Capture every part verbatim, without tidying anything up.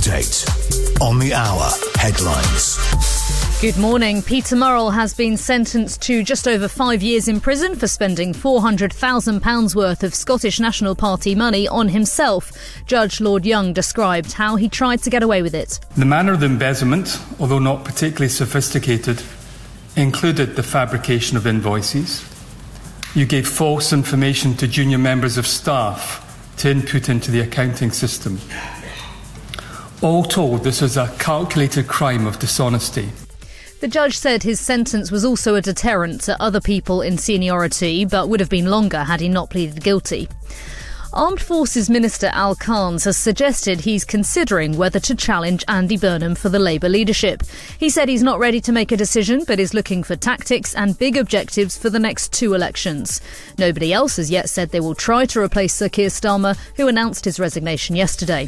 Update on the hour headlines. Good morning. Peter Murrell has been sentenced to just over five years in prison for spending four hundred thousand pounds worth of Scottish National Party money on himself. Judge Lord Young described how he tried to get away with it. The manner of the embezzlement, although not particularly sophisticated, included the fabrication of invoices. You gave false information to junior members of staff to input into the accounting system. All told, this was a calculated crime of dishonesty. The judge said his sentence was also a deterrent to other people in seniority, but would have been longer had he not pleaded guilty. Armed Forces Minister Al Carnes has suggested he's considering whether to challenge Andy Burnham for the Labour leadership. He said he's not ready to make a decision, but is looking for tactics and big objectives for the next two elections. Nobody else has yet said they will try to replace Sir Keir Starmer, who announced his resignation yesterday.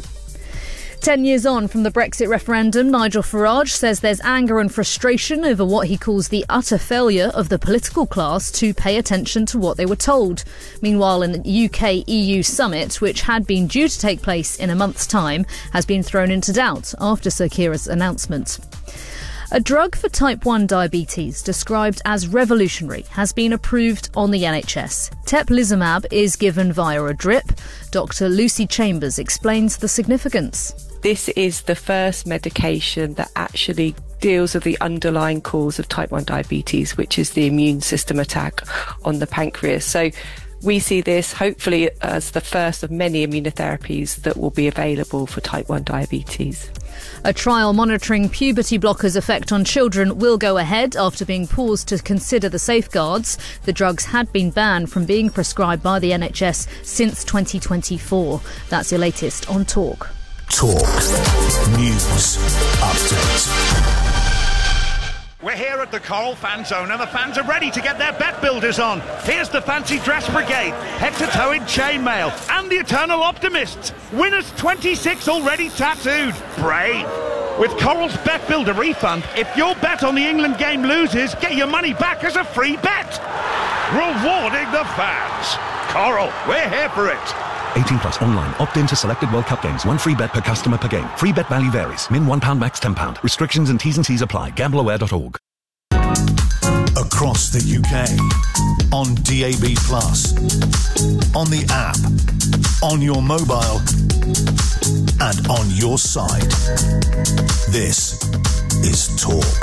Ten years on from the Brexit referendum, Nigel Farage says there's anger and frustration over what he calls the utter failure of the political class to pay attention to what they were told. Meanwhile, an U K E U summit, which had been due to take place in a month's time, has been thrown into doubt after Sir Keir's announcement. A drug for type one diabetes, described as revolutionary, has been approved on the N H S. Teplizumab is given via a drip. Doctor Lucy Chambers explains the significance. This is the first medication that actually deals with the underlying cause of type one diabetes, which is the immune system attack on the pancreas. So we see this hopefully as the first of many immunotherapies that will be available for type one diabetes. A trial monitoring puberty blockers' effect on children will go ahead after being paused to consider the safeguards. The drugs had been banned from being prescribed by the N H S since twenty twenty-four. That's your latest on Talk. Talk News Update. We're here at the Coral Fan Zone and the fans are ready to get their bet builders on. Here's the Fancy Dress Brigade, head-to-toe in chainmail, and the Eternal Optimists. Winners twenty-six already tattooed. Brave. With Coral's Bet Builder refund, if your bet on the England game loses, get your money back as a free bet. Rewarding the fans. Coral, we're here for it. eighteen plus online. Opt in to selected World Cup games. One free bet per customer per game. Free bet value varies. Min one pound, max ten pounds. Restrictions and T's and C's apply. gamble aware dot org. Across the U K. On D A B plus. On the app. On your mobile. And on your side. This is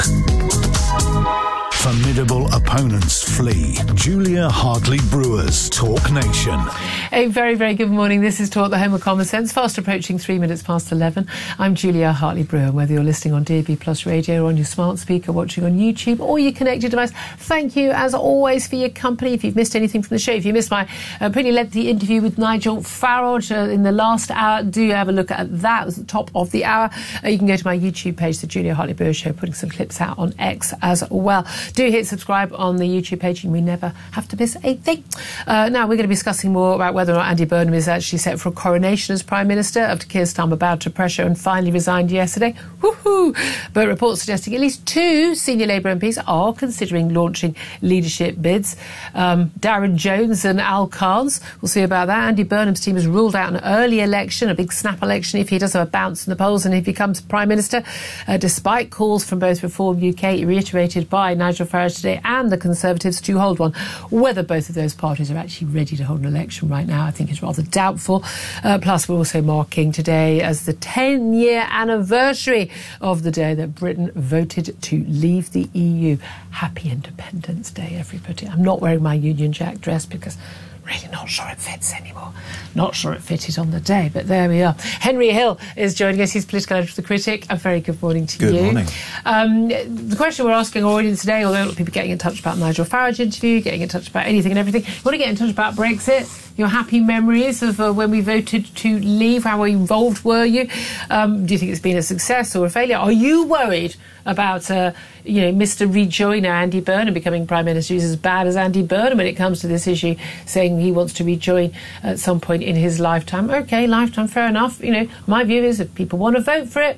Talk. Formidable opponents flee. Julia Hartley Brewer's Talk Nation. A very, very good morning. This is Talk, the home of common sense. Fast approaching three minutes past eleven. I'm Julia Hartley Brewer. Whether you're listening on D A B Plus Radio or on your smart speaker, watching on YouTube or your connected device, thank you as always for your company. If you've missed anything from the show, if you missed my uh, pretty lengthy interview with Nigel Farage uh, in the last hour, do have a look at that. It was at the top of the hour. Uh, you can go to my YouTube page, the Julia Hartley Brewer Show, putting some clips out on X as well. Do hit subscribe on the YouTube page and we never have to miss a thing. Uh, now, we're going to be discussing more about whether or not Andy Burnham is actually set for a coronation as Prime Minister after Keir Starmer bowed to pressure and finally resigned yesterday. Woohoo! But reports suggesting at least two senior Labour M Ps are considering launching leadership bids. Um, Darren Jones and Al Carnes. We'll see about that. Andy Burnham's team has ruled out an early election, a big snap election, if he does have a bounce in the polls and if he becomes Prime Minister, uh, despite calls from both Reform U K, reiterated by Nigel Farage today, and the Conservatives to hold one. Whether both of those parties are actually ready to hold an election right now, I think is rather doubtful. Uh, plus, we're also marking today as the ten-year anniversary of the day that Britain voted to leave the E U. Happy Independence Day, everybody. I'm not wearing my Union Jack dress because really not sure it fits anymore. Not sure it fitted on the day, but there we are. Henry Hill is joining us. He's political editor of The Critic. A very good morning to good you. Good morning. Um, the question we're asking our audience today, although a lot of people getting in touch about Nigel Farage interview, getting in touch about anything and everything, you want to get in touch about Brexit, your happy memories of uh, when we voted to leave, how involved were you? Um, do you think it's been a success or a failure? Are you worried about, uh, you know, Mister Rejoiner, Andy Burnham, becoming Prime Minister? He's as bad as Andy Burnham when it comes to this issue, saying he wants to rejoin at some point in his lifetime. OK, lifetime, fair enough. You know, my view is if people want to vote for it,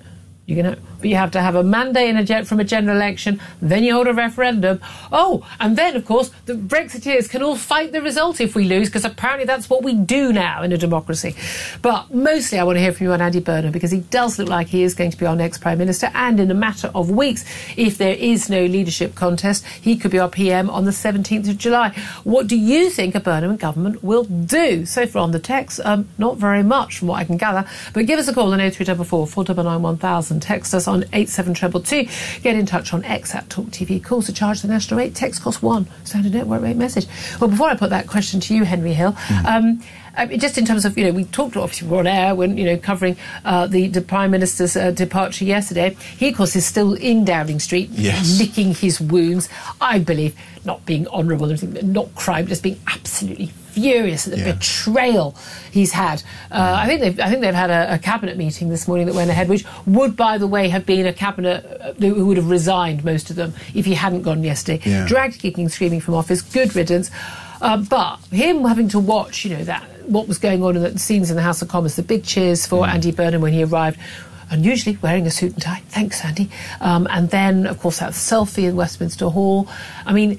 You can, but you have to have a mandate in a gen, from a general election, then you hold a referendum. Oh, and then, of course, the Brexiteers can all fight the result if we lose, because apparently that's what we do now in a democracy. But mostly I want to hear from you on Andy Burnham, because he does look like he is going to be our next Prime Minister, and in a matter of weeks, if there is no leadership contest, he could be our P M on the seventeenth of July. What do you think a Burnham government will do? So far on the text, um, not very much from what I can gather, but give us a call on oh three four four, four nine nine, one thousand. Text us on eight seven two two. Get in touch on X at Talk T V. Calls to charge the national rate. Text costs one. Standard network rate message. Well, before I put that question to you, Henry Hill, mm. um, I mean, just in terms of, you know, we talked, obviously, we were on air when, you know, covering uh, the, the Prime Minister's uh, departure yesterday. He, of course, is still in Downing Street, yes. licking his wounds, I believe, not being honourable, not crime, just being absolutely furious at the yeah. betrayal he's had. Uh, I think they've I think they've had a, a cabinet meeting this morning that went ahead, which would, by the way, have been a cabinet who would have resigned, most of them, if he hadn't gone yesterday. Yeah. Dragged kicking, screaming from office. Good riddance. Uh, but him having to watch, you know, that what was going on in the scenes in the House of Commons, the big cheers for mm. Andy Burnham when he arrived, unusually wearing a suit and tie. Thanks, Andy. Um, and then, of course, that selfie in Westminster Hall. I mean,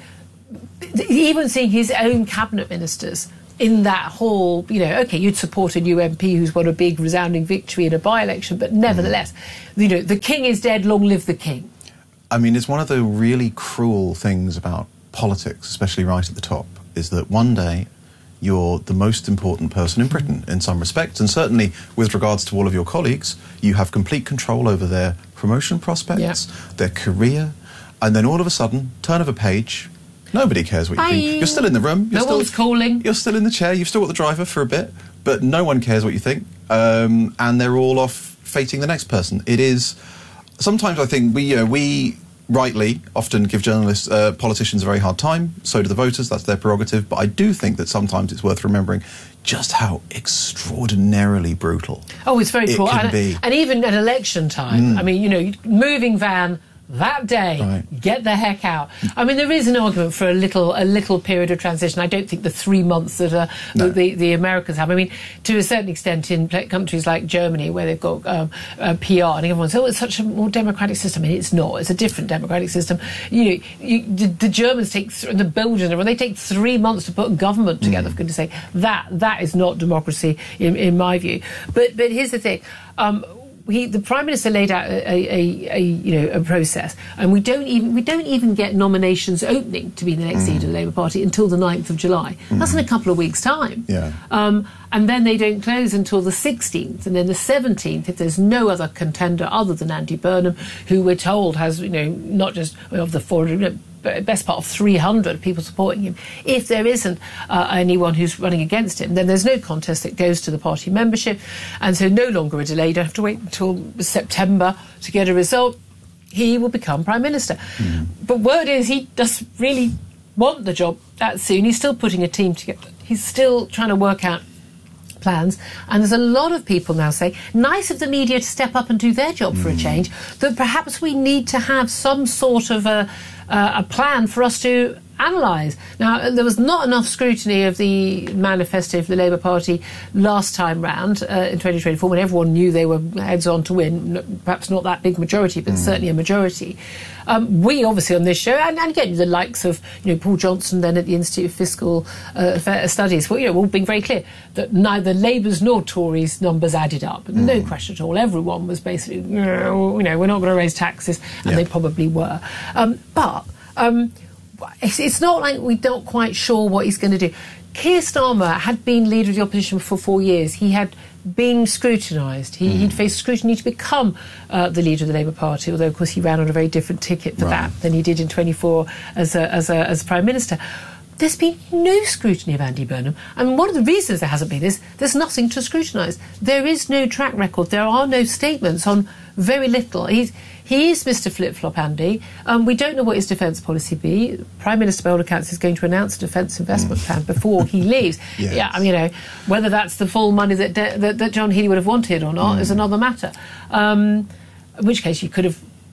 even seeing his own cabinet ministers in that hall, you know, OK, you'd support a new M P who's won a big resounding victory in a by-election, but nevertheless, mm. you know, the king is dead, long live the king. I mean, it's one of the really cruel things about politics, especially right at the top, is that one day you're the most important person in Britain in some respects, and certainly with regards to all of your colleagues, you have complete control over their promotion prospects, yeah. their career, and then all of a sudden, turn of a page, nobody cares what you Bye. think. You're still in the room. You're no still, one's calling. You're still in the chair. You've still got the driver for a bit, but no one cares what you think, um, and they're all off fating the next person. It is... Sometimes I think we, you know, we... rightly often give journalists, uh, politicians a very hard time, so do the voters, that's their prerogative, but I do think that sometimes it's worth remembering just how extraordinarily brutal oh, it's very it cool. can and, be. And even at election time, mm. I mean, you know, moving van that day, right. get the heck out. I mean, there is an argument for a little a little period of transition. I don't think the three months that, uh, no. that the, the Americans have. I mean, to a certain extent in countries like Germany, where they've got um, uh, P R, and everyone says, oh, it's such a more democratic system. I mean, it's not. It's a different democratic system. You know, you, the, the Germans take, th- the Belgians, everyone, they take three months to put a government together, mm. for goodness sake. That, that is not democracy, in, in my view. But, but here's the thing. Um, He, the Prime Minister laid out a, a, a, you know, a process, and we don't even we don't even get nominations opening to be the next mm. leader of the Labour Party until the ninth of July. Mm. That's in a couple of weeks' time. Yeah. Um, and then they don't close until the sixteenth, and then the seventeenth, if there's no other contender other than Andy Burnham, who we're told has, you know, not just of the four hundred, you know, best part of three hundred people supporting him. If there isn't uh, anyone who's running against him, then there's no contest that goes to the party membership, and so no longer a delay. You don't have to wait until September to get a result. He will become Prime Minister. Mm. But word is he doesn't really want the job that soon. He's still putting a team together. He's still trying to work out plans, and there's a lot of people now say, nice of the media to step up and do their job mm. for a change, that perhaps we need to have some sort of a, uh, a plan for us to analyse. Now, there was not enough scrutiny of the manifesto for the Labour Party last time round uh, in twenty twenty-four, when everyone knew they were heads on to win, perhaps not that big majority, but mm. certainly a majority. Um, we obviously on this show, and, and again the likes of, you know, Paul Johnson then at the Institute of Fiscal uh, Studies, well, you know, all being very clear that neither Labour's nor Tories' numbers added up. Mm. No question at all. Everyone was basically, you know, we're not going to raise taxes, and yep. they probably were. Um, but um, it's, it's not like we're not quite sure what he's going to do. Keir Starmer had been leader of the opposition for four years. He had been scrutinised. He, mm. He'd faced scrutiny to become uh, the leader of the Labour Party, although, of course, he ran on a very different ticket for right. that than he did in twenty-four as a, as a, as Prime Minister. There's been no scrutiny of Andy Burnham. And one of the reasons there hasn't been is there's nothing to scrutinise. There is no track record. There are no statements on very little. He's, he is Mister Flip-Flop Andy. Um, we don't know what his defence policy be. Prime Minister, by all accounts, is going to announce a defence investment mm. plan before he leaves. Yes. Yeah, I mean, you know, whether that's the full money that de- that, that John Healey would have wanted or not mm. is another matter. Um, in which case you could have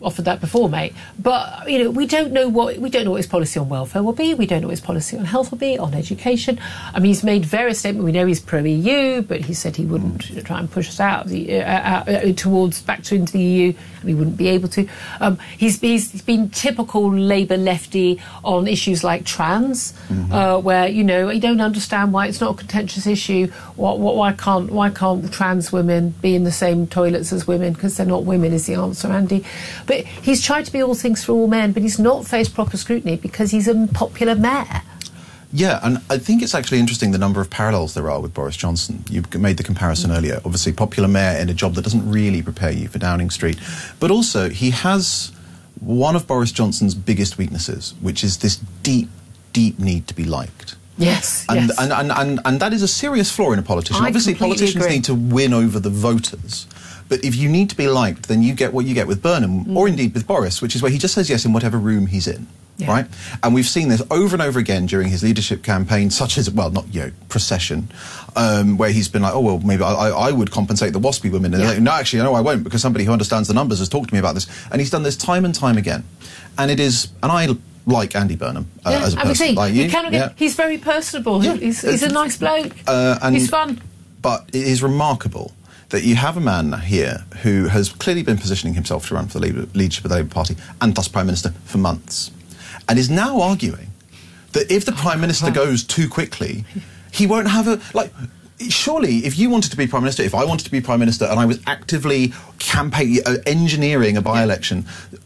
offered that before, mate. But you know, we don't know what we don't know what his policy on welfare will be. We don't know what his policy on health will be, on education. I mean, he's made various statements. We know he's pro E U, but he said he wouldn't mm. try and push us out, of the, uh, out uh, towards back to into the E U, and he wouldn't be able to. Um, he's, he's been typical Labour lefty on issues like trans, mm-hmm. uh, where you know you don't understand why it's not a contentious issue. Why, why can't why can't trans women be in the same toilets as women? Because they're not women, is the answer, Andy. But he's tried to be all things for all men, but he's not faced proper scrutiny because he's a popular mayor. Yeah, and I think it's actually interesting the number of parallels there are with Boris Johnson. You made the comparison mm. earlier. Obviously, popular mayor in a job that doesn't really prepare you for Downing Street. But also, he has one of Boris Johnson's biggest weaknesses, which is this deep, deep need to be liked. Yes, and, yes. And, and, and, and that is a serious flaw in a politician. I Obviously, politicians agree. need to win over the voters. But if you need to be liked, then you get what you get with Burnham, mm. or indeed with Boris, which is where he just says yes in whatever room he's in. Yeah. Right? And we've seen this over and over again during his leadership campaign, such as, well, not, you know, procession, um, where he's been like, oh, well, maybe I, I would compensate the WASPy women. And yeah. like, no, actually, no, I won't, because somebody who understands the numbers has talked to me about this. And he's done this time and time again. And it is, and I like Andy Burnham uh, yeah, as a I person. Mean, like you. you cannot get, yeah. He's very personable. Yeah. He's, he's a nice bloke. Uh, and, he's fun. But it is remarkable that you have a man here who has clearly been positioning himself to run for the leadership of the Labour Party and thus Prime Minister for months, and is now arguing that if the Prime Minister goes too quickly, he won't have a... like. Surely, if you wanted to be Prime Minister, if I wanted to be Prime Minister and I was actively campaign, uh, engineering a by-election,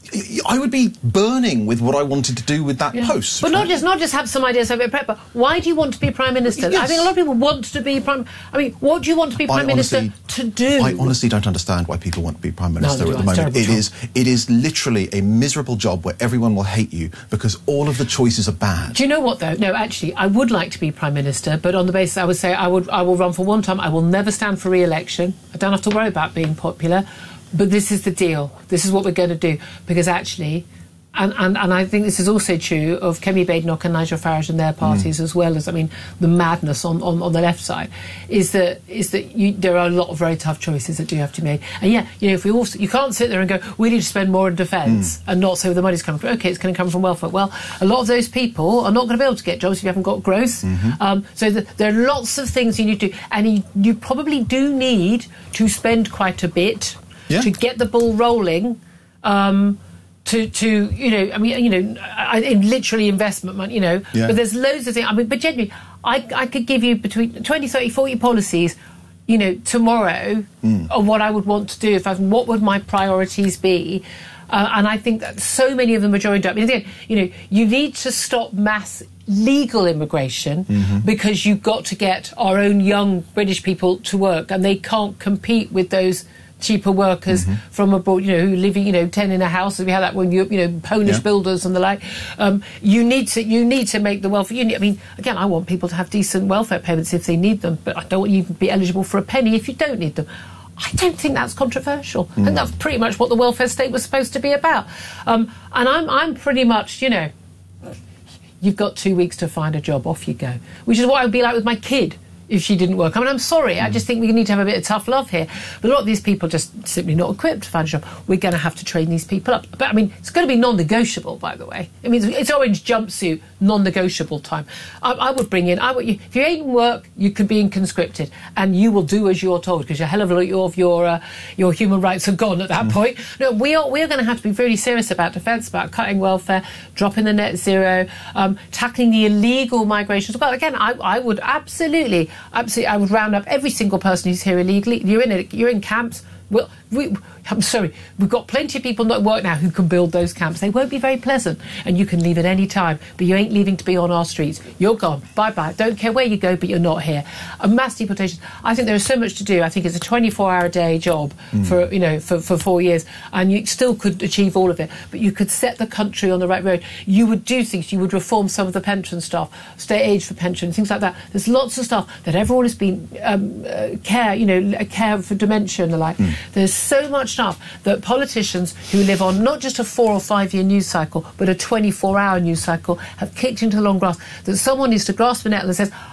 I would be burning with what I wanted to do with that yeah. post. But right? not just not just have some ideas, have it prep, but why do you want to be Prime Minister? Yes. I think a lot of people want to be Prime... I mean, what do you want to be Prime I Minister honestly, to do? I honestly don't understand why people want to be Prime Minister no, at the moment. It is, it is literally a miserable job where everyone will hate you because all of the choices are bad. Do you know what, though? No, actually, I would like to be Prime Minister, but on the basis I would say I would I will run for one time. I will never stand for re-election. I don't have to worry about being popular. But this is the deal. This is what we're going to do. Because actually, and, and, and I think this is also true of Kemi Badenoch and Nigel Farage and their parties, mm. as well as, I mean, the madness on, on, on the left side, is that is that you, there are a lot of very tough choices that do have to be made. And yeah, you know, if we also, you can't sit there and go, we need to spend more on defence, mm. and not say where the money's coming from. OK, it's going to come from welfare. Well, a lot of those people are not going to be able to get jobs if you haven't got growth. Mm-hmm. Um, so the, there are lots of things you need to do. And you, you probably do need to spend quite a bit Yeah. to get the ball rolling, um, to, to, you know, I mean, you know, I, in literally investment money, you know, yeah. but there's loads of things. I mean, but genuinely, I, I could give you between twenty, thirty, forty policies, you know, tomorrow mm. on what I would want to do, if I, what would my priorities be. Uh, and I think that so many of them are joined up. I mean, again, you know, you need to stop mass legal immigration mm-hmm. because you've got to get our own young British people to work, and they can't compete with those cheaper workers mm-hmm. from abroad, you know, who live, you know, ten in a house, as we had that when you, you know, Polish yeah. builders and the like. Um, you need to, you need to make the welfare. You need, I mean, again, I want people to have decent welfare payments if they need them, but I don't want you to be eligible for a penny if you don't need them. I don't think that's controversial. Mm. I think that's pretty much what the welfare state was supposed to be about. Um, and I'm, I'm pretty much, you know, you've got two weeks to find a job, off you go. Which is what I would be like with my kid if she didn't work. I mean, I'm sorry, mm. I just think we need to have a bit of tough love here. But a lot of these people are just simply not equipped to find a job. We're going to have to train these people up. But, I mean, it's going to be non-negotiable, by the way. I mean, it's orange jumpsuit, non-negotiable time. I, I would bring in... I would, if you ain't in work, you can be in conscripted, and you will do as you're told, because a hell of a lot of your, uh, your human rights are gone at that mm. point. No, we are, we're going to have to be very serious about defence, about cutting welfare, dropping the net zero, um, tackling the illegal migration as well. Again, I, I would absolutely... Absolutely, I would round up every single person who's here illegally. You're in it. You're in camps. Well, we, I'm sorry, we've got plenty of people not at work now who can build those camps. They won't be very pleasant, and you can leave at any time, but you ain't leaving to be on our streets. You're gone. Bye-bye. Don't care where you go, but you're not here. A mass deportation. I think there is so much to do. I think it's a twenty-four hour a day job mm. for, you know, for, for four years, and you still could achieve all of it, but you could set the country on the right road. You would do things. You would reform some of the pension stuff, state age for pension, things like that. There's lots of stuff that everyone has been um, uh, care, you know, care for dementia and the like. Mm. There's so much stuff that politicians who live on not just a four or five year news cycle, but a twenty-four hour news cycle have kicked into the long grass, that someone needs to grasp a nettle and says,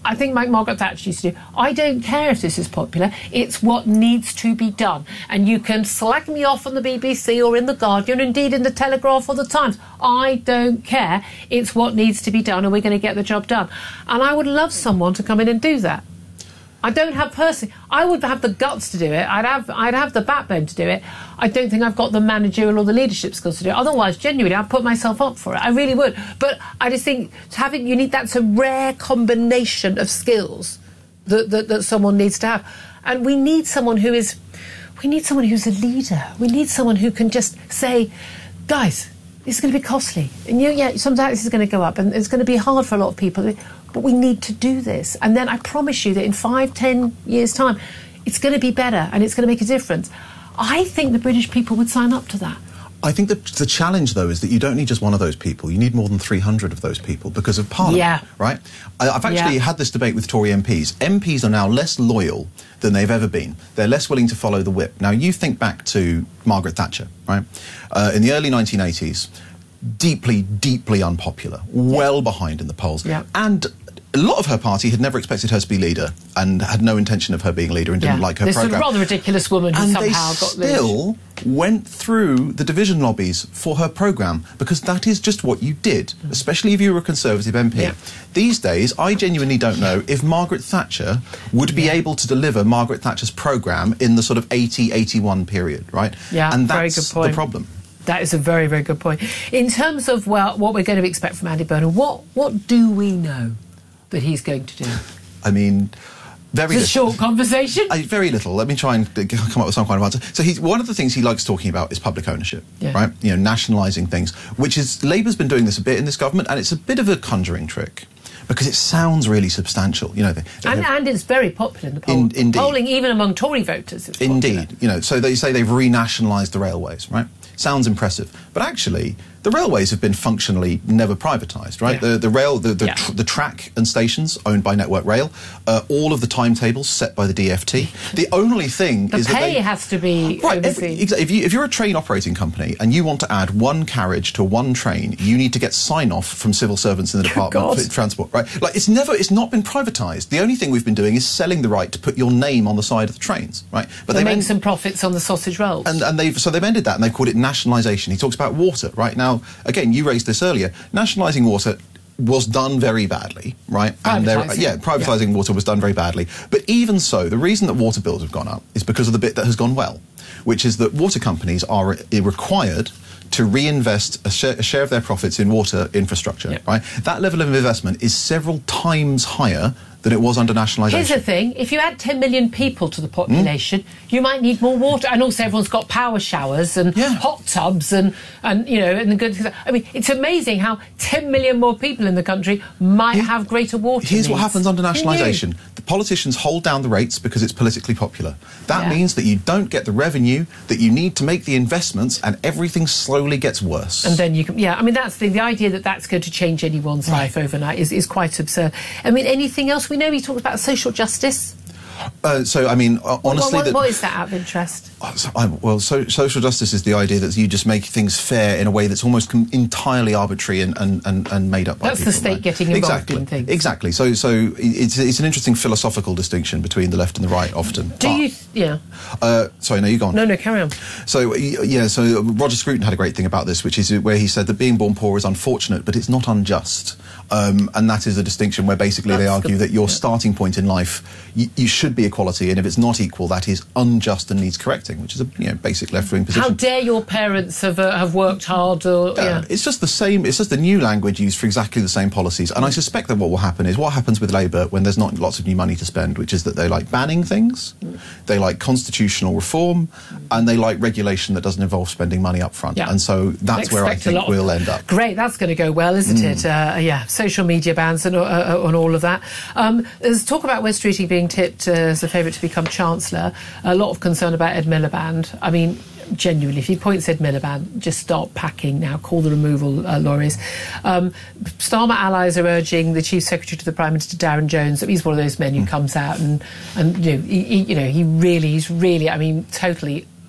I think like Margaret Thatcher used to do, I don't care if this is popular, it's what needs to be done. And you can slag me off on the B B C or in The Guardian, or indeed in The Telegraph or The Times. I don't care. It's what needs to be done, and we're going to get the job done. And I would love someone to come in and do that. I don't have personally. I would have the guts to do it. I'd have. I'd have the backbone to do it. I don't think I've got the managerial or the leadership skills to do it. Otherwise, genuinely, I'd put myself up for it. I really would. But I just think having you need that's a rare combination of skills that, that that someone needs to have, and we need someone who is. We need someone who's a leader. We need someone who can just say, guys, this is going to be costly, and you, yeah, some taxes is going to go up, and it's going to be hard for a lot of people. But we need to do this. And then I promise you that in five, ten years' time, it's going to be better and it's going to make a difference. I think the British people would sign up to that. I think the, the challenge, though, is that you don't need just one of those people. You need more than three hundred of those people because of Parliament, yeah. right? I, I've actually yeah. had this debate with Tory M Ps. M Ps are now less loyal than they've ever been. They're less willing to follow the whip. Now, you think back to Margaret Thatcher, right? Uh, in the early nineteen eighties, deeply, deeply unpopular, well behind in the polls. Yeah. And a lot of her party had never expected her to be leader and had no intention of her being leader and didn't yeah. like her this programme. This rather ridiculous woman who and somehow they got still went through the division lobbies for her programme because that is just what you did, especially if you were a Conservative M P. Yeah. These days, I genuinely don't know if Margaret Thatcher would be yeah. able to deliver Margaret Thatcher's programme in the sort of eighty eighty-one period, right? Yeah, and very that's good point. the problem. That is a very, very good point. In terms of, well, what we're going to expect from Andy Burnham, what, what do we know that he's going to do? I mean, very it's a little. short conversation. I, very little. Let me try and come up with some kind of answer. So he's, one of the things he likes talking about is public ownership, yeah. right? You know, nationalising things, which is, Labour's been doing this a bit in this government, and it's a bit of a conjuring trick. Because it sounds really substantial, you know. They, they and, have, and it's very popular in the poll. in, indeed. polling, even among Tory voters. It's indeed, popular. you know. So they say they've renationalised the railways, right? Sounds impressive, but actually, the railways have been functionally never privatised, right? Yeah. The the rail, the the, Yeah. tr- the track and stations owned by Network Rail, uh, all of the timetables set by the D F T. The only thing the is pay that they, has to be right. overseen. If, if, you, if you're a train operating company and you want to add one carriage to one train, you need to get sign off from civil servants in the Department God. of Transport, right? Like it's never, it's not been privatised. The only thing we've been doing is selling the right to put your name on the side of the trains, right? But they make some profits on the sausage rolls. And, and they've so they've ended that and they've called it nationalisation. He talks about water, right? Now, again, you raised this earlier. Nationalising water was done very badly, right? And there, yeah, privatising yeah. water was done very badly. But even so, the reason that water bills have gone up is because of the bit that has gone well, which is that water companies are required to reinvest a share, a share of their profits in water infrastructure, yeah. right? That level of investment is several times higher than it was under nationalisation. Here's the thing, if you add ten million people to the population, mm. you might need more water. And also everyone's got power showers and yeah. hot tubs and, and, you know, and the good... I mean, it's amazing how ten million more people in the country might Here, have greater water Here's needs. what happens under nationalisation. The politicians hold down the rates because it's politically popular. That yeah. means that you don't get the revenue that you need to make the investments and everything slowly gets worse. And then you can... Yeah, I mean, that's the, the idea that that's going to change anyone's right. life overnight is, is quite absurd. I mean, anything else? We know he talks about social justice. Uh, so, I mean, uh, honestly... What, what, that, what is that out of interest? I, well, so, social justice is the idea that you just make things fair in a way that's almost com- entirely arbitrary and, and, and, and made up by that's people. That's the state right? getting involved exactly. in things. Exactly. So so it's, it's an interesting philosophical distinction between the left and the right, often. Do but, you... Yeah. Uh, sorry, no, you go on. No, no, carry on. So, yeah, so Roger Scruton had a great thing about this, which is where he said that being born poor is unfortunate, but it's not unjust. Um, and that is a distinction where basically That's they argue good. that your yeah. starting point in life, you, you should be equality, and if it's not equal, that is unjust and needs correcting, which is a you know, basic left-wing position. How dare your parents have uh, have worked hard? Or, yeah. yeah. It's just the same, it's just the new language used for exactly the same policies. And I suspect that what will happen is what happens with Labour when there's not lots of new money to spend, which is that they like banning things, mm. they like constitutional reform, mm. and they like regulation that doesn't involve spending money up front. Yeah. And so that's where I think we'll end up. Great, that's going to go well, isn't mm. it? Uh, yeah, social media bans and, uh, and all of that. Um, there's talk about Wes Streeting being tipped uh, as a favourite to become Chancellor. A lot of concern about Ed Miliband. I mean, genuinely, if he points Ed Miliband, just start packing now, call the removal uh, lorries. Um, Starmer allies are urging the Chief Secretary to the Prime Minister, Darren Jones, that he's one of those men who comes out and, and you know, he, he, you know, he really, he's really, I mean, totally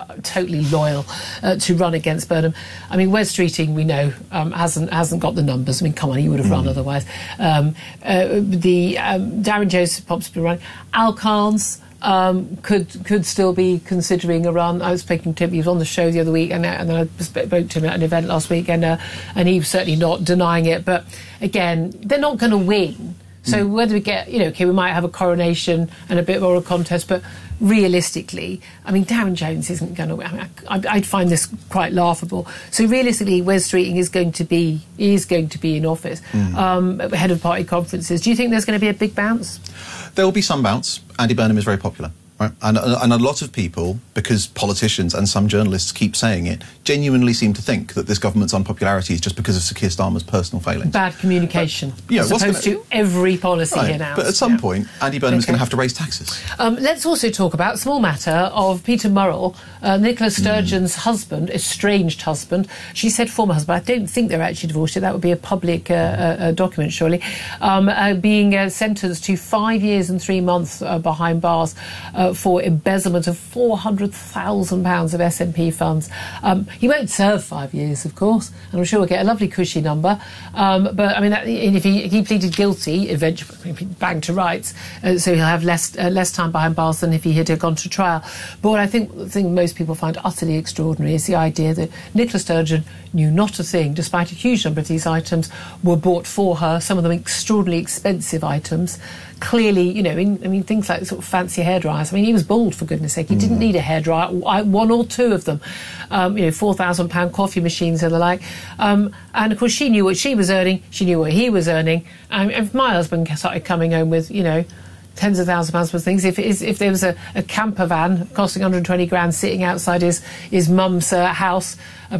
totally loyal uh, to run against Burnham. I mean, Wes Streeting, we know, um, hasn't hasn't got the numbers. I mean, come on, he would have mm. run otherwise. Um, uh, the um, Darren Joseph possibly running. Al Carnes um, could could still be considering a run. I was speaking to him. He was on the show the other week, and, and then I spoke to him at an event last week, and uh, and he was certainly not denying it. But again, they're not going to win. So whether we get, you know, okay, we might have a coronation and a bit more of a contest, but realistically, I mean, Darren Jones isn't going to. I mean, I, I'd find this quite laughable. So realistically, Wes Streeting is going to be is going to be in office, mm. um, head of party conferences. Do you think there's going to be a big bounce? There will be some bounce. Andy Burnham is very popular. Right. And, and a lot of people, because politicians and some journalists keep saying it, genuinely seem to think that this government's unpopularity is just because of Sir Keir Starmer's personal failings. Bad communication, but, you know, as opposed gonna, to every policy right, announced. But at some yeah. point, Andy Burnham okay. is going to have to raise taxes. Um, let's also talk about, small matter, of Peter Murrell, uh, Nicola Sturgeon's mm. husband, estranged husband. She said former husband. I don't think they're actually divorced yet. That would be a public uh, uh, document, surely. Um, uh, being uh, sentenced to five years and three months uh, behind bars uh, for embezzlement of four hundred thousand pounds of S N P funds. Um, he won't serve five years, of course, and I'm sure we'll get a lovely cushy number. Um, but, I mean, that, if he, he pleaded guilty, eventually bang to rights, uh, so he'll have less uh, less time behind bars than if he had gone to trial. But what I think, the thing most people find utterly extraordinary is the idea that Nicola Sturgeon knew not a thing, despite a huge number of these items were bought for her, some of them extraordinarily expensive items. Clearly, you know, in, I mean, things like sort of fancy hairdryers. I mean, he was bald, for goodness sake. He mm. didn't need a hairdryer, one or two of them. Um, you know, four thousand pound coffee machines and the like. Um, and, of course, she knew what she was earning. She knew what he was earning. Um, if my husband started coming home with, you know, tens of thousands of pounds worth of things, if, it is, if there was a, a camper van costing one hundred twenty grand sitting outside his, his mum's uh, house, uh,